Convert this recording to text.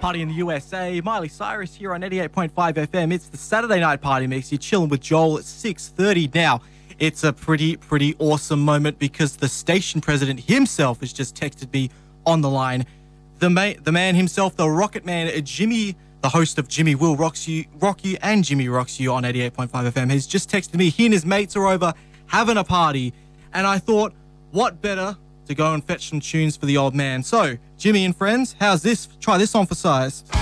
Party in the USA. Miley Cyrus here on 88.5 FM. It's the Saturday Night Party Mix. You're chilling with Joel at 6:30 now. It's a pretty awesome moment because the station president himself has just texted me on the line. The man himself, the Rocket Man, Jimmy, the host of Jimmy Will Rock You and Jimmy Rocks You on 88.5 FM, has just texted me. He and his mates are over having a party. And I thought, what better to go and fetch some tunes for the old man. So, Jimmy and friends, how's this? Try this on for size.